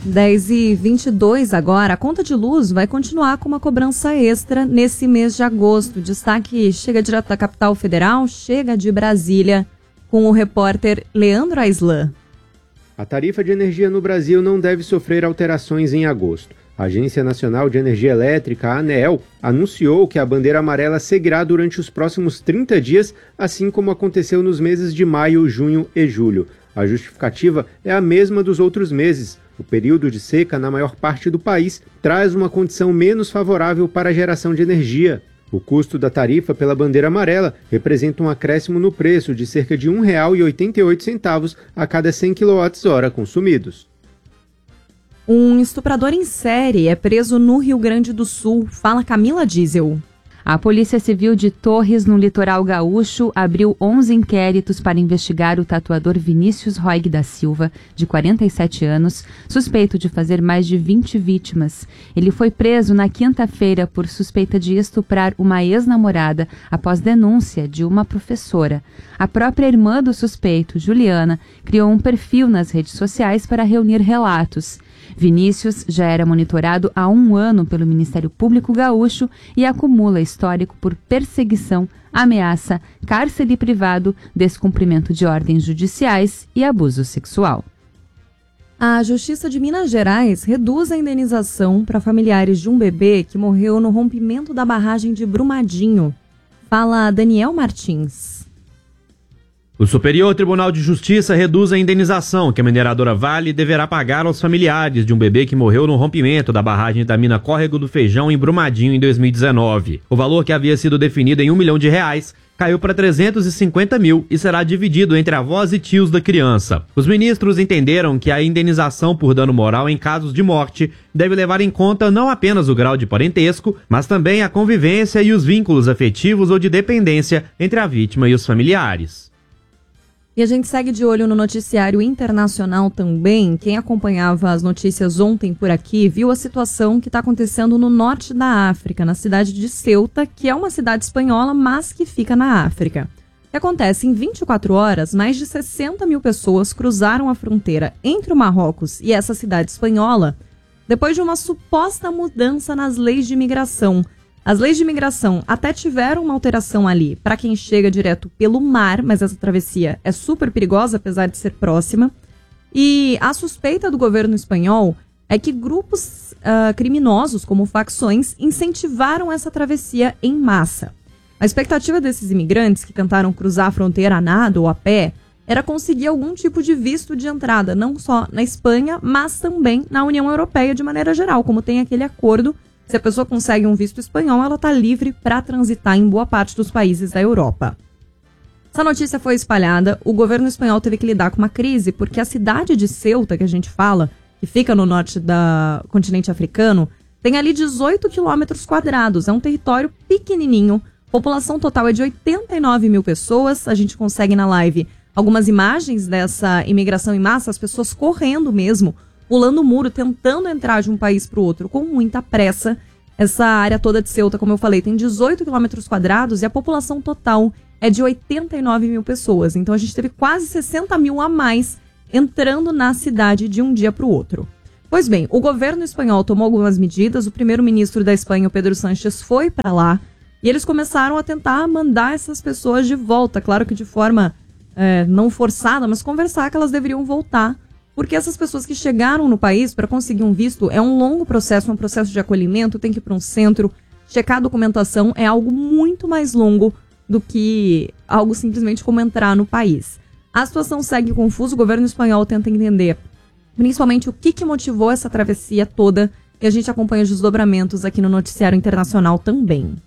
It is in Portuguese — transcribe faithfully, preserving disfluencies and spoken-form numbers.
dez e vinte e dois agora. A conta de luz vai continuar com uma cobrança extra nesse mês de agosto. Destaque chega direto da capital federal, chega de Brasília, com o repórter Leandro Aislan. A tarifa de energia no Brasil não deve sofrer alterações em agosto. A Agência Nacional de Energia Elétrica, a ANEEL, anunciou que a bandeira amarela seguirá durante os próximos trinta dias, assim como aconteceu nos meses de maio, junho e julho. A justificativa é a mesma dos outros meses. O período de seca na maior parte do país traz uma condição menos favorável para a geração de energia. O custo da tarifa pela bandeira amarela representa um acréscimo no preço de cerca de um real e oitenta e oito centavos a cada cem quilowatts-hora consumidos. Um estuprador em série é preso no Rio Grande do Sul. Fala Camila Diesel. A Polícia Civil de Torres, no litoral gaúcho, abriu onze inquéritos para investigar o tatuador Vinícius Roig da Silva, de quarenta e sete anos, suspeito de fazer mais de vinte vítimas. Ele foi preso na quinta-feira por suspeita de estuprar uma ex-namorada após denúncia de uma professora. A própria irmã do suspeito, Juliana, criou um perfil nas redes sociais para reunir relatos. Vinícius já era monitorado há um ano pelo Ministério Público Gaúcho e acumula histórico por perseguição, ameaça, cárcere privado, descumprimento de ordens judiciais e abuso sexual. A Justiça de Minas Gerais reduz a indenização para familiares de um bebê que morreu no rompimento da barragem de Brumadinho. Fala Daniel Martins. O Superior Tribunal de Justiça reduz a indenização que a mineradora Vale deverá pagar aos familiares de um bebê que morreu no rompimento da barragem da mina Córrego do Feijão em Brumadinho em dois mil e dezenove. O valor, que havia sido definido em um milhão de reais, caiu para trezentos e cinquenta mil e será dividido entre avós e tios da criança. Os ministros entenderam que a indenização por dano moral em casos de morte deve levar em conta não apenas o grau de parentesco, mas também a convivência e os vínculos afetivos ou de dependência entre a vítima e os familiares. E a gente segue de olho no noticiário internacional também. Quem acompanhava as notícias ontem por aqui viu a situação que está acontecendo no norte da África, na cidade de Ceuta, que é uma cidade espanhola, mas que fica na África. O que acontece? Em vinte e quatro horas, mais de sessenta mil pessoas cruzaram a fronteira entre o Marrocos e essa cidade espanhola, depois de uma suposta mudança nas leis de imigração. As leis de imigração até tiveram uma alteração ali para quem chega direto pelo mar, mas essa travessia é super perigosa, apesar de ser próxima. E a suspeita do governo espanhol é que grupos uh, criminosos, como facções, incentivaram essa travessia em massa. A expectativa desses imigrantes que tentaram cruzar a fronteira a nado ou a pé era conseguir algum tipo de visto de entrada, não só na Espanha, mas também na União Europeia de maneira geral, como tem aquele acordo. Se a pessoa consegue um visto espanhol, ela está livre para transitar em boa parte dos países da Europa. Essa notícia foi espalhada, o governo espanhol teve que lidar com uma crise, porque a cidade de Ceuta, que a gente fala, que fica no norte do continente africano, tem ali dezoito quilômetros quadrados, é um território pequenininho, população total é de oitenta e nove mil pessoas, a gente consegue na live algumas imagens dessa imigração em massa, as pessoas correndo mesmo, pulando o muro, tentando entrar de um país para o outro com muita pressa. Essa área toda de Ceuta, como eu falei, tem dezoito quilômetros quadrados e a população total é de oitenta e nove mil pessoas. Então a gente teve quase sessenta mil a mais entrando na cidade de um dia para o outro. Pois bem, o governo espanhol tomou algumas medidas, o primeiro-ministro da Espanha, o Pedro Sánchez, foi para lá e eles começaram a tentar mandar essas pessoas de volta. Claro que de forma é, não forçada, mas conversar que elas deveriam voltar. Porque essas pessoas que chegaram no país para conseguir um visto é um longo processo, um processo de acolhimento, tem que ir para um centro, checar a documentação, é algo muito mais longo do que algo simplesmente como entrar no país. A situação segue confusa, o governo espanhol tenta entender principalmente o que, que motivou essa travessia toda e a gente acompanha os desdobramentos aqui no Noticiário Internacional também.